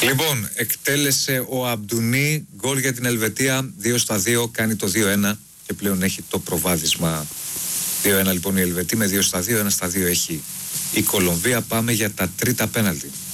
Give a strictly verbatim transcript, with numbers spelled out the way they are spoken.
Λοιπόν, εκτέλεσε ο Αμπντουνί γκολ για την Ελβετία, δύο στα δύο, κάνει το δύο ένα και πλέον έχει το προβάδισμα. δύο ένα λοιπόν η Ελβετία με δύο στα δύο, ένα στα δύο έχει η Κολομβία. Πάμε για τα τρίτα πέναλτι.